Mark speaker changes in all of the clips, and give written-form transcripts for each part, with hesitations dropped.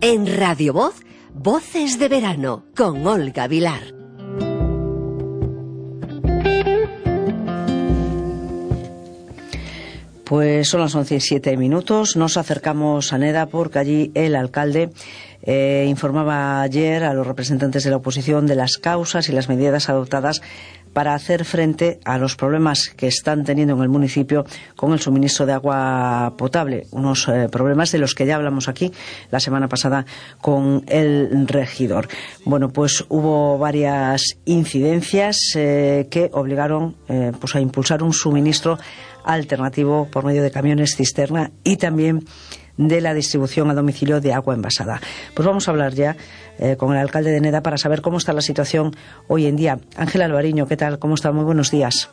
Speaker 1: En Radio Voz, Voces de Verano, con Olga Vilar.
Speaker 2: Pues son las 11:07. Nos acercamos a Neda porque allí el alcalde informaba ayer a los representantes de la oposición de las causas y las medidas adoptadas para hacer frente a los problemas que están teniendo en el municipio con el suministro de agua potable. Unos problemas de los que ya hablamos aquí la semana pasada con el regidor. Bueno, pues hubo varias incidencias que obligaron a impulsar un suministro alternativo por medio de camiones cisterna y también de la distribución a domicilio de agua envasada. Pues vamos a hablar ya con el alcalde de Neda para saber cómo está la situación hoy en día. Ángel Alvariño, ¿qué tal? ¿Cómo está? Muy buenos días.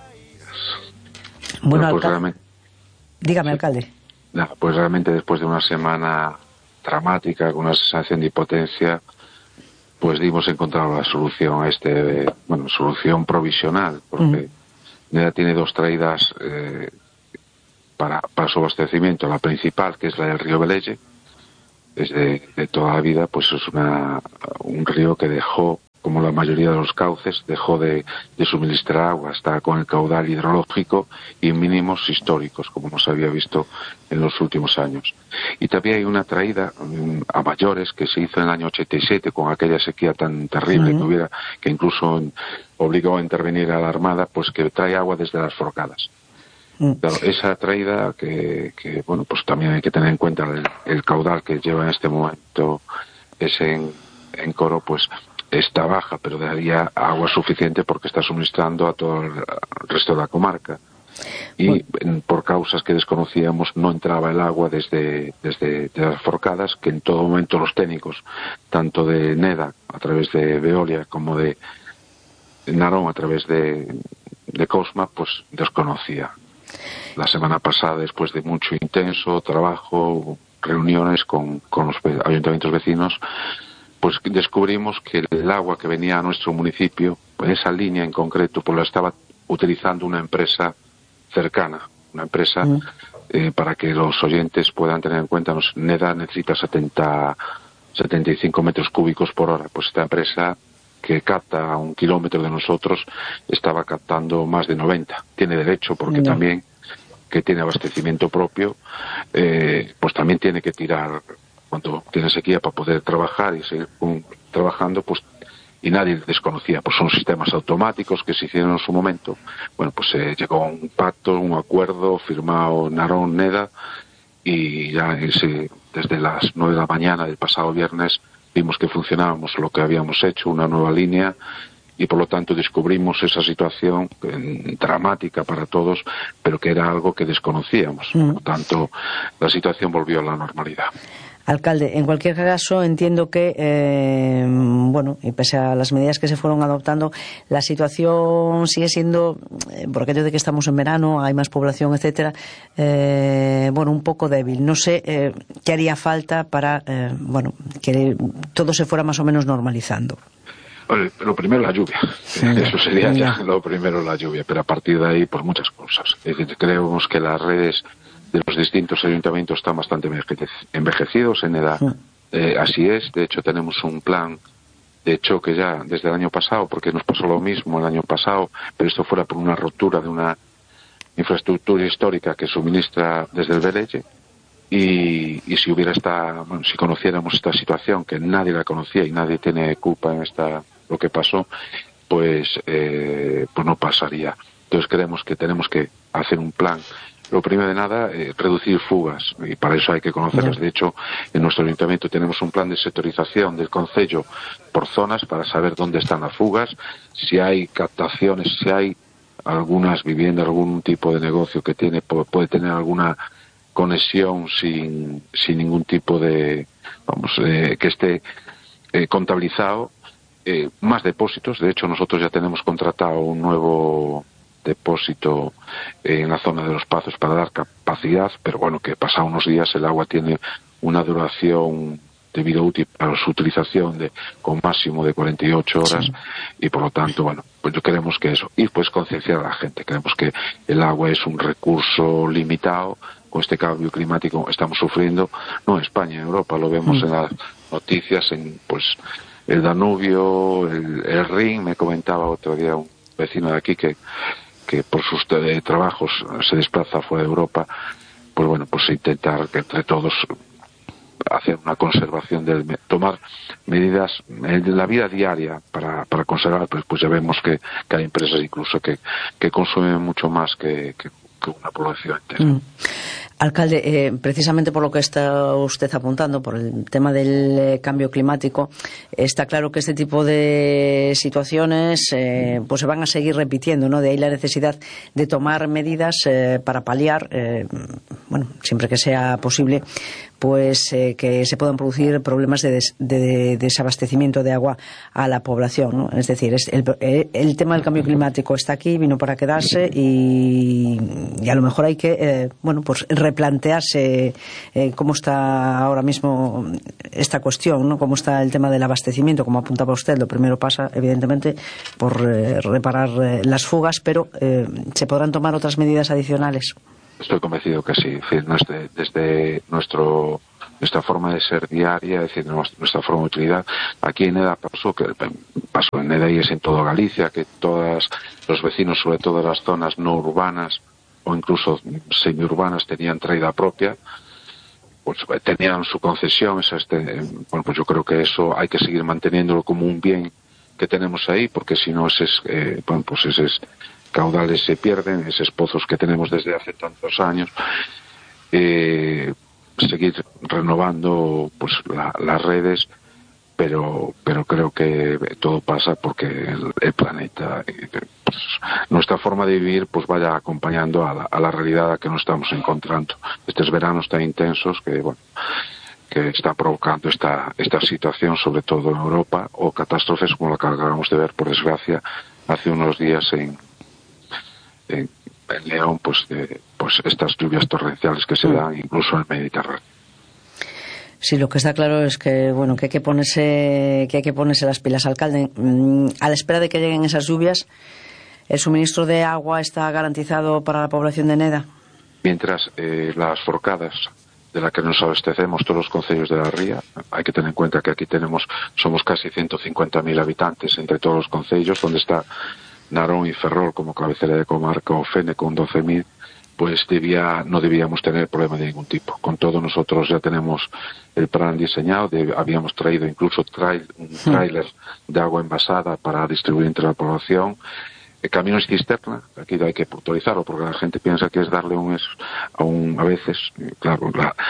Speaker 2: Bueno,
Speaker 3: pues realmente,
Speaker 2: dígame,
Speaker 3: sí,
Speaker 2: alcalde.
Speaker 3: Pues realmente después de una semana dramática, con una sensación de impotencia, pues dimos encontrar la solución a solución provisional, porque Neda tiene dos traídas para su abastecimiento. La principal, que es la del río Velelle, de toda la vida, pues es un río que dejó, como la mayoría de los cauces, dejó de suministrar agua. Está con el caudal hidrológico y mínimos históricos, como no se había visto en los últimos años. Y también hay una traída a mayores que se hizo en el año 87, con aquella sequía tan terrible que incluso obligó a intervenir a la Armada, pues que trae agua desde las Forcadas. Claro, esa traída que pues también hay que tener en cuenta el caudal que lleva en este momento en Coro, pues está baja, pero daría agua suficiente porque está suministrando a todo el resto de la comarca. Y por causas que desconocíamos no entraba el agua desde las Forcadas, que en todo momento los técnicos, tanto de Neda a través de Veolia como de Narón a través de Cosma, pues desconocía. La semana pasada, después de mucho intenso trabajo, reuniones con los ayuntamientos vecinos, pues descubrimos que el agua que venía a nuestro municipio, pues esa línea en concreto, pues la estaba utilizando una empresa cercana, una empresa, para que los oyentes puedan tener en cuenta, Neda necesita 75 metros cúbicos por hora, pues esta empresa que capta a 1 kilómetro de nosotros estaba captando más de 90. Tiene derecho porque también, que tiene abastecimiento propio, pues también tiene que tirar cuando tiene sequía para poder trabajar y seguir trabajando, pues, y nadie desconocía. Pues son sistemas automáticos que se hicieron en su momento. Bueno, pues llegó a un pacto, un acuerdo firmado Narón, Neda, y ya desde las 9 de la mañana del pasado viernes vimos que funcionábamos lo que habíamos hecho, una nueva línea, y por lo tanto descubrimos esa situación dramática para todos, pero que era algo que desconocíamos. Por lo tanto, la situación volvió a la normalidad.
Speaker 2: Alcalde, en cualquier caso entiendo que, y pese a las medidas que se fueron adoptando, la situación sigue siendo, por aquello de que estamos en verano, hay más población, etcétera, un poco débil. No sé qué haría falta para, que todo se fuera más o menos normalizando.
Speaker 3: Lo primero, la lluvia. Eso sería ya lo primero, la lluvia, pero a partir de ahí, pues muchas cosas. Es decir, creemos que las redes de los distintos ayuntamientos están bastante envejecidos en edad. Así es. De hecho, tenemos un plan de choque ya desde el año pasado, porque nos pasó lo mismo el año pasado, pero esto fuera por una rotura de una infraestructura histórica que suministra desde el Velelle. Y si si conociéramos esta situación, que nadie la conocía y nadie tiene culpa en lo que pasó, pues no pasaría. Entonces creemos que tenemos que hacer un plan. Lo primero de nada, reducir fugas, y para eso hay que conocerlas. De hecho, en nuestro ayuntamiento tenemos un plan de sectorización del concello por zonas para saber dónde están las fugas, si hay captaciones, si hay algunas viviendas, algún tipo de negocio que puede tener alguna conexión sin ningún tipo de, que esté contabilizado. Más depósitos. De hecho, nosotros ya tenemos contratado un nuevo depósito en la zona de los Pazos para dar capacidad, pero que pasado unos días el agua tiene una duración de vida útil para su utilización con máximo de 48 horas, y por lo tanto, pues queremos que eso, y pues concienciar a la gente. Creemos que el agua es un recurso limitado, con este cambio climático estamos sufriendo, no en España, en Europa, lo vemos en las noticias, en pues el Danubio, el Rin. Me comentaba otro día un vecino de aquí que por sus trabajos se desplaza fuera de Europa, pues bueno, pues intentar que entre todos hacer una conservación, tomar medidas en la vida diaria para conservar. Pues ya vemos que hay empresas incluso que consumen mucho más que una población entera.
Speaker 2: Alcalde, precisamente por lo que está usted apuntando, por el tema del cambio climático, está claro que este tipo de situaciones pues se van a seguir repitiendo, ¿no? De ahí la necesidad de tomar medidas para paliar, bueno, siempre que sea posible, pues que se puedan producir problemas de desabastecimiento de agua a la población, ¿no? Es decir, el tema del cambio climático está aquí, vino para quedarse y a lo mejor hay que, bueno, pues replantearse cómo está ahora mismo esta cuestión, ¿no? Cómo está el tema del abastecimiento, como apuntaba usted. Lo primero pasa, evidentemente, por reparar las fugas, pero ¿se podrán tomar otras medidas adicionales?
Speaker 3: Estoy convencido que sí. Desde nuestra forma de ser diaria, es decir, nuestra forma de utilidad. Aquí en EDA pasó en EDA y es en toda Galicia, que todos los vecinos, sobre todo de las zonas no urbanas o incluso semiurbanas, tenían traída propia, pues tenían su concesión. Bueno, pues yo creo que eso hay que seguir manteniéndolo como un bien que tenemos ahí, porque si no esos caudales se pierden, esos pozos que tenemos desde hace tantos años. Seguir renovando pues las redes, pero creo que todo pasa porque el planeta, pues, nuestra forma de vivir, pues vaya acompañando a la realidad a que nos estamos encontrando. Estos veranos tan intensos que está provocando esta situación, sobre todo en Europa, o catástrofes como la que acabamos de ver, por desgracia, hace unos días en León, pues estas lluvias torrenciales que se dan incluso en el Mediterráneo.
Speaker 2: Sí, lo que está claro es que bueno, que hay que ponerse las pilas, alcalde. A la espera de que lleguen esas lluvias, ¿el suministro de agua está garantizado para la población de Neda?
Speaker 3: Mientras las forcadas de las que nos abastecemos todos los concellos de la ría, hay que tener en cuenta que aquí somos casi 150.000 habitantes entre todos los concellos, donde está Narón y Ferrol como cabecera de comarca, o Fene con 12.000, pues no debíamos tener problema de ningún tipo. Con todo, nosotros ya tenemos el plan diseñado, habíamos traído incluso un tráiler de agua envasada para distribuir entre la población. Camiones cisterna, aquí hay que puntualizarlo porque la gente piensa que es darle a veces, claro,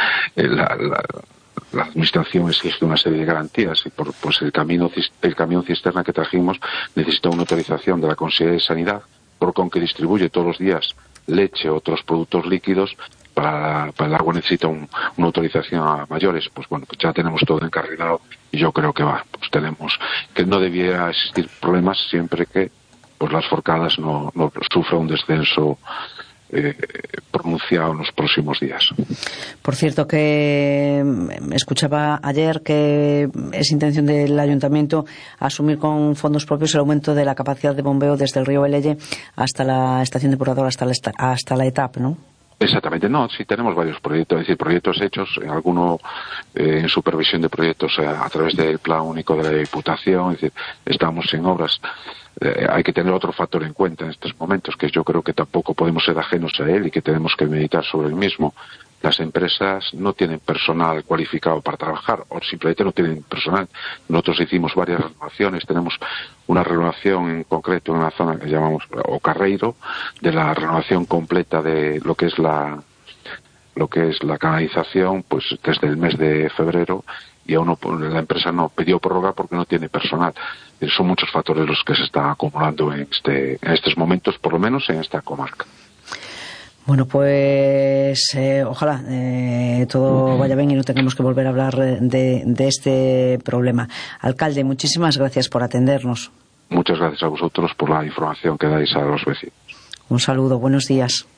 Speaker 3: la administración exige una serie de garantías y pues el camión cisterna que trajimos necesita una autorización de la Consejería de Sanidad, porque aunque distribuye todos los días leche o otros productos líquidos, para el agua necesita una autorización a mayores. Pues bueno, pues ya tenemos todo encarrilado y yo creo que pues tenemos que no debiera existir problemas siempre que pues las forcadas no sufran un descenso pronunciado en los próximos días.
Speaker 2: Por cierto, que escuchaba ayer que es intención del Ayuntamiento asumir con fondos propios el aumento de la capacidad de bombeo desde el río Velelle hasta la estación depuradora, hasta la etapa, ¿no?
Speaker 3: Exactamente, no, sí tenemos varios proyectos, es decir, proyectos hechos, alguno en supervisión de proyectos a través del Plan Único de la Diputación, es decir, estamos en obras. Hay que tener otro factor en cuenta en estos momentos, que yo creo que tampoco podemos ser ajenos a él y que tenemos que meditar sobre el mismo. Las empresas no tienen personal cualificado para trabajar o simplemente no tienen personal. Nosotros hicimos varias renovaciones, tenemos una renovación en concreto en una zona que llamamos Ocarreiro, de la renovación completa de lo que es la canalización, pues desde el mes de febrero, y aún la empresa no pidió prórroga porque no tiene personal. Son muchos factores los que se están acumulando en estos momentos, por lo menos en esta comarca.
Speaker 2: Bueno, pues ojalá todo vaya bien y no tengamos que volver a hablar de este problema. Alcalde, muchísimas gracias por atendernos.
Speaker 3: Muchas gracias a vosotros por la información que dais a los vecinos.
Speaker 2: Un saludo, buenos días.